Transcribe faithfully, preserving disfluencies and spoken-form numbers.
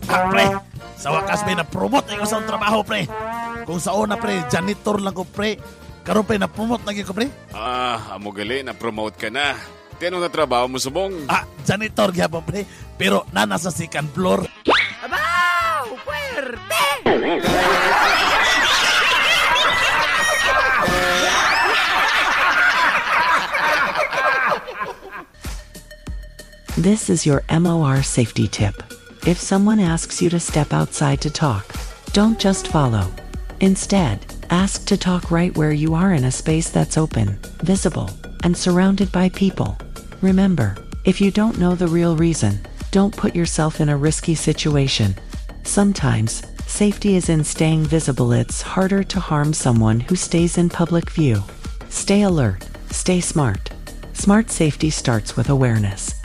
Ha, pre, sa wakas may na-promote na sa trabaho, pre. Kung sa una, pre, janitor lang ko, pre. Karon pre, na-promote lagi ko, pre. Ah, amo gali, na-promote ka na. Tinong na trabaho mo, subong? Ah, janitor gyapon, pre. Pero na nasa second floor. Abaw! Puwerte! This is your M O R safety tip. If someone asks you to step outside to talk, don't just follow. Instead, ask to talk right where you are in a space that's open, visible, and surrounded by people. Remember, if you don't know the real reason, don't put yourself in a risky situation. Sometimes, safety is in staying visible. It's harder to harm someone who stays in public view. Stay alert, stay smart. Smart safety starts with awareness.